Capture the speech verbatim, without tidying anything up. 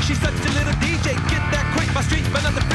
She's such a little D J, get that quick, my street, but not the